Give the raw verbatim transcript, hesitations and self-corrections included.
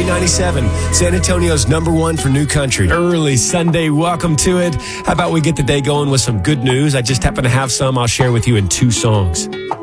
ninety-seven, San Antonio's number one for new country. Early Sunday, welcome to it. How about we get the day going with some good news? I just happen to have some I'll share with you in two songs.